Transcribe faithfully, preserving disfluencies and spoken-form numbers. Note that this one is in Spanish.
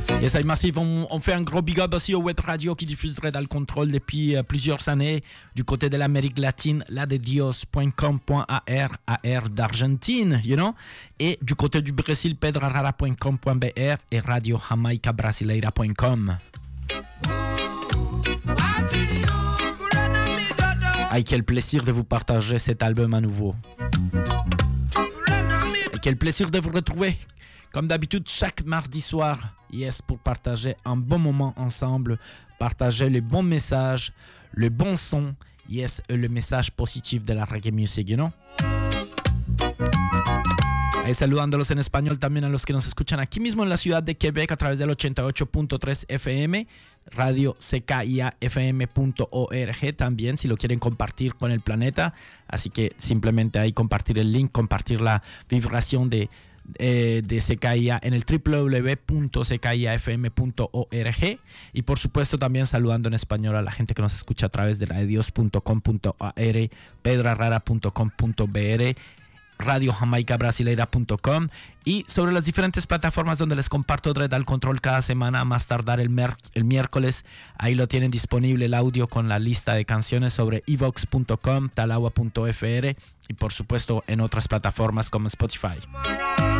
Yes, I Massive, on, on fait un gros big up aussi aux web radios qui diffusent dans le contrôle depuis euh, plusieurs années du côté de l'Amérique latine, la de dios point com point a r, A R d'Argentine, you know, et du côté du Brésil, pedrarara point com point b r et radio jamaica brasileira point com. Ay, quel plaisir de vous partager cet album à nouveau. Et quel plaisir de vous retrouver, comme d'habitude, chaque mardi soir, yes, pour partager un bon moment ensemble, partager les bons messages, le bon son, yes, et le message positif de la reggae music, you know. Y saludándolos en español también a los que nos escuchan aquí mismo en la ciudad de Quebec a través del ochenta y ocho punto tres F M, radio c k i a f m punto org también, si lo quieren compartir con el planeta. Así que simplemente ahí compartir el link, compartir la vibración de, eh, de C K I A en el doble u doble u doble u punto c k i a f m punto org. Y por supuesto también saludando en español a la gente que nos escucha a través de radios punto com punto a r, pedrarara punto com punto b r, radio jamaica brasileira punto com y sobre las diferentes plataformas donde les comparto Dread al Control cada semana, a más tardar el, mer- el miércoles. Ahí lo tienen disponible el audio con la lista de canciones sobre evox punto com, talagua punto f r y por supuesto en otras plataformas como Spotify.